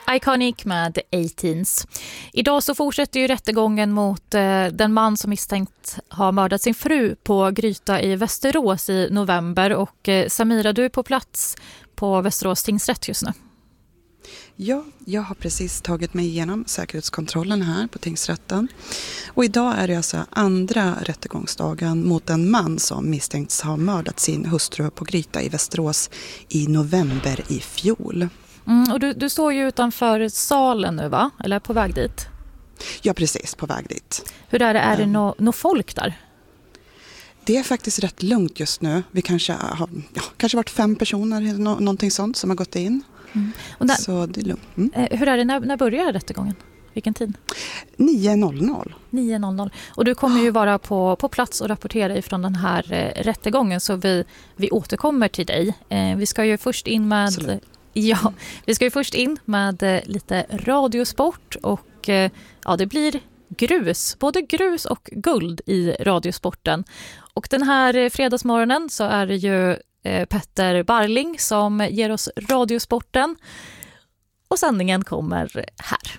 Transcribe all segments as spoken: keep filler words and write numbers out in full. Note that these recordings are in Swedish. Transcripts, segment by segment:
Iconic med Eighteens. Idag så fortsätter ju rättegången mot eh, den man som misstänkt har mördat sin fru på Gryta i Västerås i november. Och eh, Samira, du är på plats på Västerås tingsrätt just nu. Ja, jag har precis tagit mig igenom säkerhetskontrollen här på tingsrätten. Och idag är det alltså andra rättegångsdagen mot en man som misstänkts ha mördat sin hustru på Gryta i Västerås i november i fjol. Mm, och du, du står ju utanför salen nu, va? Eller på väg dit? Ja, precis, på väg dit. Hur är det? Är det något no folk där? Det är faktiskt rätt lugnt just nu. Vi kanske har ja, kanske varit fem personer eller no- någonting sånt som har gått in. Mm. Och där, Så det är lugnt. Mm. Eh, hur är det? När, när börjar rättegången? Vilken tid? nio noll noll. nio noll noll. Och du kommer ju vara på, på plats och rapportera ifrån den här eh, rättegången, så vi, vi återkommer till dig. Eh, vi ska ju först in med... Absolut. Ja, vi ska ju först in med eh, lite radiosport och eh, ja, det blir grus, både grus och guld i radiosporten. Och den här eh, fredagsmorgonen så är det ju eh, Petter Barling som ger oss radiosporten, och sändningen kommer här.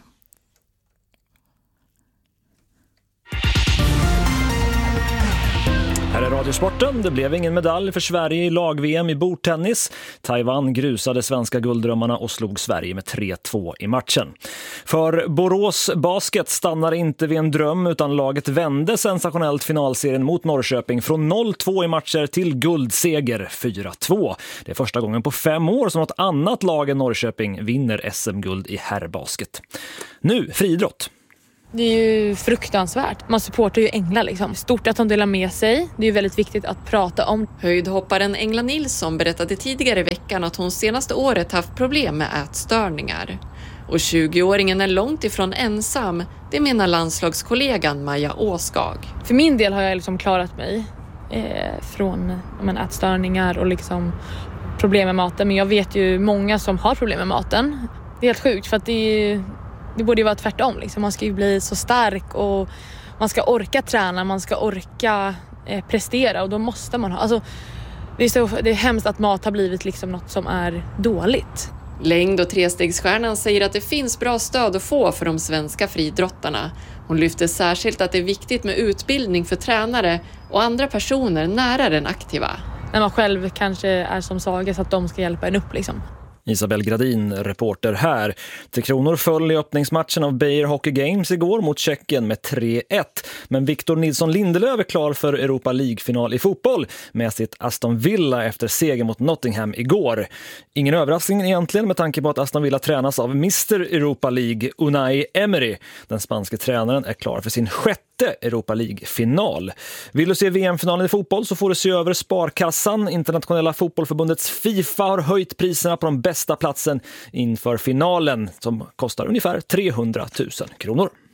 Här är radiosporten. Det blev ingen medalj för Sverige i lag-V M i bordtennis. Taiwan grusade svenska gulddrömmarna och slog Sverige med tre två i matchen. För Borås Basket stannar inte vid en dröm, utan laget vände sensationellt finalserien mot Norrköping från noll två i matcher till guldseger fyra två. Det är första gången på fem år som något annat lag än Norrköping vinner S M-guld i herrbasket. Nu friidrott. Det är ju fruktansvärt. Man supportar ju Engla liksom. Stort att de delar med sig. Det är ju väldigt viktigt att prata om. Höjdhopparen Engla Nilsson berättade tidigare i veckan att hon senaste året haft problem med ätstörningar. Och tjugoåringen är långt ifrån ensam. Det menar landslagskollegan Maja Åskag. För min del har jag liksom klarat mig eh, från men, ätstörningar och liksom problem med maten. Men jag vet ju många som har problem med maten. Det är helt sjukt, för att det är... Det borde ju vara tvärtom. Liksom. Man ska ju bli så stark och man ska orka träna, man ska orka eh, prestera, och då måste man ha... Alltså, det, är så, det är hemskt att mat har blivit liksom något som är dåligt. Längd- och trestegsstjärnan säger att det finns bra stöd att få för de svenska friidrottarna. Hon lyfter särskilt att det är viktigt med utbildning för tränare och andra personer nära den aktiva. När man själv kanske är som svagast, att de ska hjälpa en upp liksom. Isabel Gradin, reporter här. Tre Kronor föll i öppningsmatchen av Beijer Hockey Games igår mot Tjeckien med tre ett. Men Victor Nilsson Lindelöf är klar för Europa League-final i fotboll med sitt Aston Villa efter seger mot Nottingham igår. Ingen överraskning egentligen, med tanke på att Aston Villa tränas av mister Europa League Unai Emery. Den spanske tränaren är klar för sin sjätte Europa League-final. Vill du se V M-finalen i fotboll så får du se över Sparkassan. Internationella fotbollförbundets FIFA har höjt priserna på de bästa platsen inför finalen, som kostar ungefär trehundratusen kronor.